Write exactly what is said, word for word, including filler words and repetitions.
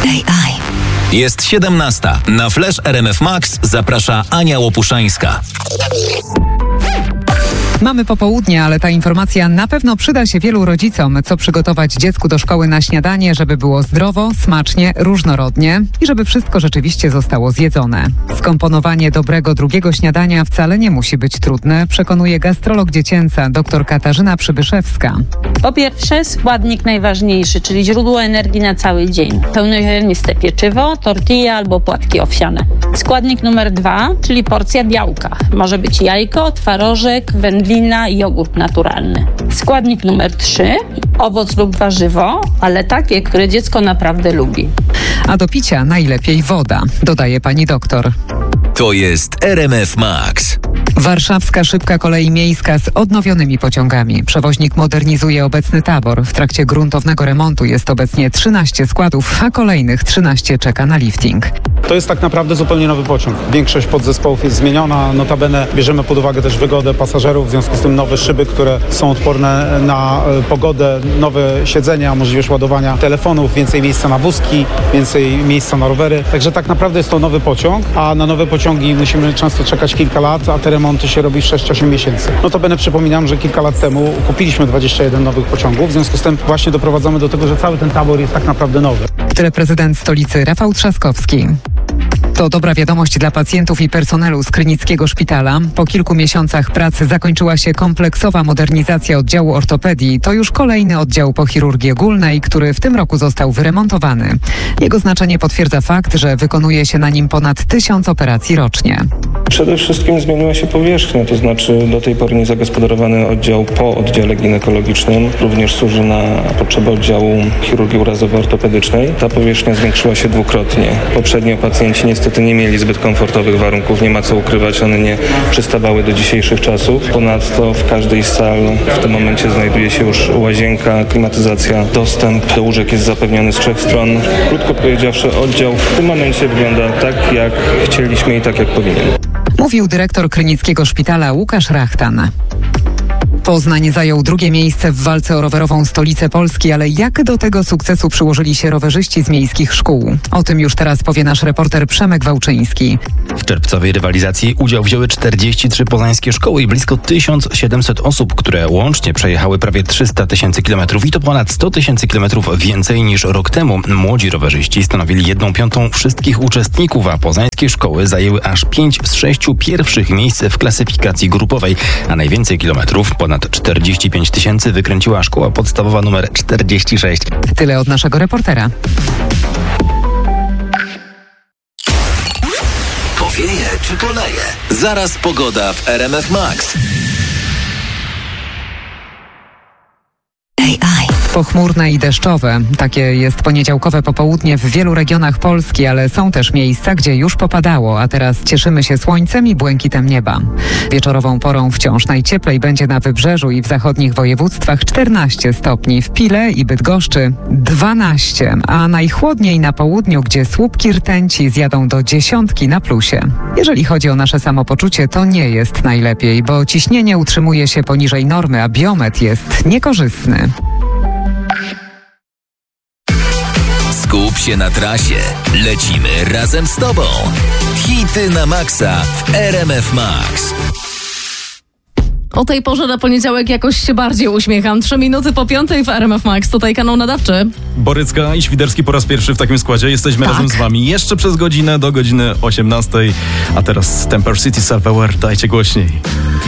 A I. Jest siedemnasta. Na Flash R M F Max zaprasza Ania Łopuszańska. Mamy popołudnie, ale ta informacja na pewno przyda się wielu rodzicom, co przygotować dziecku do szkoły na śniadanie, żeby było zdrowo, smacznie, różnorodnie i żeby wszystko rzeczywiście zostało zjedzone. Skomponowanie dobrego drugiego śniadania wcale nie musi być trudne, przekonuje gastrolog dziecięca dr Katarzyna Przybyszewska. Po pierwsze, składnik najważniejszy, czyli źródło energii na cały dzień. Pełnoziarniste pieczywo, tortilla albo płatki owsiane. Składnik numer dwa, czyli porcja białka. Może być jajko, twarożek, wędlina i jogurt naturalny. Składnik numer trzy, owoc lub warzywo, ale takie, które dziecko naprawdę lubi. A do picia najlepiej woda, dodaje pani doktor. To jest R M F Max. Warszawska szybka kolej miejska z odnowionymi pociągami. Przewoźnik modernizuje obecny tabor. W trakcie gruntownego remontu jest obecnie trzynaście składów, a kolejnych trzynaście czeka na lifting. To jest tak naprawdę zupełnie nowy pociąg. Większość podzespołów jest zmieniona. Notabene bierzemy pod uwagę też wygodę pasażerów, w związku z tym nowe szyby, które są odporne na pogodę, nowe siedzenia, możliwość ładowania telefonów, więcej miejsca na wózki, więcej miejsca na rowery. Także tak naprawdę jest to nowy pociąg, a na nowe pociągi musimy często czekać kilka lat, a te remonty się robi sześć osiem miesięcy. Notabene przypominam, że kilka lat temu kupiliśmy dwadzieścia jeden nowych pociągów, w związku z tym właśnie doprowadzamy do tego, że cały ten tabor jest tak naprawdę nowy. Tyle prezydent stolicy Rafał Trzaskowski. To dobra wiadomość dla pacjentów i personelu z Krynickiego Szpitala. Po kilku miesiącach pracy zakończyła się kompleksowa modernizacja oddziału ortopedii. To już kolejny oddział po chirurgii ogólnej, który w tym roku został wyremontowany. Jego znaczenie potwierdza fakt, że wykonuje się na nim ponad tysiąc operacji rocznie. Przede wszystkim zmieniła się powierzchnia, to znaczy do tej pory niezagospodarowany oddział po oddziale ginekologicznym również służy na potrzeby oddziału chirurgii urazowo-ortopedycznej. Ta powierzchnia zwiększyła się dwukrotnie. Poprzednio pacjenci niestety nie mieli zbyt komfortowych warunków, nie ma co ukrywać, one nie przystawały do dzisiejszych czasów. Ponadto w każdej z sal w tym momencie znajduje się już łazienka, klimatyzacja, dostęp do łóżek jest zapewniony z trzech stron. Krótko powiedziawszy, oddział w tym momencie wygląda tak, jak chcieliśmy i tak, jak powinien. Mówił dyrektor Krynickiego Szpitala Łukasz Rachtan. Poznań zajął drugie miejsce w walce o rowerową stolicę Polski, ale jak do tego sukcesu przyłożyli się rowerzyści z miejskich szkół? O tym już teraz powie nasz reporter Przemek Wałczyński. W czerwcowej rywalizacji udział wzięły czterdzieści trzy poznańskie szkoły i blisko tysiąc siedemset osób, które łącznie przejechały prawie trzysta tysięcy kilometrów i to ponad sto tysięcy kilometrów więcej niż rok temu. Młodzi rowerzyści stanowili jedną piątą wszystkich uczestników, a poznańskie szkoły zajęły aż pięć z sześciu pierwszych miejsc w klasyfikacji grupowej, a najwięcej kilometrów, ponad czterdzieści pięć tysięcy, wykręciła szkoła podstawowa numer czterdzieści sześć. Tyle od naszego reportera. Powieje czy poleje? Zaraz pogoda w R M F Max. A I. Pochmurne i deszczowe. Takie jest poniedziałkowe popołudnie w wielu regionach Polski, ale są też miejsca, gdzie już popadało, a teraz cieszymy się słońcem i błękitem nieba. Wieczorową porą wciąż najcieplej będzie na Wybrzeżu i w zachodnich województwach czternaście stopni, w Pile i Bydgoszczy dwanaście, a najchłodniej na południu, gdzie słupki rtęci zjadą do dziesiątki na plusie. Jeżeli chodzi o nasze samopoczucie, to nie jest najlepiej, bo ciśnienie utrzymuje się poniżej normy, a biometr jest niekorzystny. Skup się na trasie. Lecimy razem z Tobą. Hity na maksa w R M F Max. O tej porze na poniedziałek jakoś się bardziej uśmiecham. Trzy minuty po piątej w R M F Max. Tutaj kanał nadawczy. Borycka i Świderski po raz pierwszy w takim składzie. Jesteśmy tak. razem z wami jeszcze przez godzinę do godziny osiemnastej. A teraz Temper City Salvador. Dajcie głośniej.